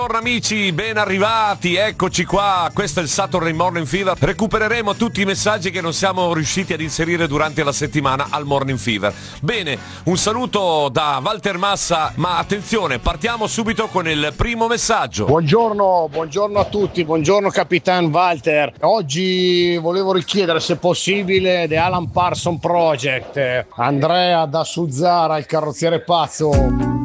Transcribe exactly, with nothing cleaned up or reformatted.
Buongiorno amici, ben arrivati, eccoci qua, questo è il Saturday Morning Fever. Recupereremo tutti i messaggi che non siamo riusciti ad inserire durante la settimana al Morning Fever. Bene, un saluto da Walter Massa, ma attenzione, partiamo subito con il primo messaggio. Buongiorno, buongiorno a tutti, buongiorno Capitan Walter. Oggi volevo richiedere se possibile The Alan Parsons Project, Andrea da Suzzara, il carrozziere pazzo.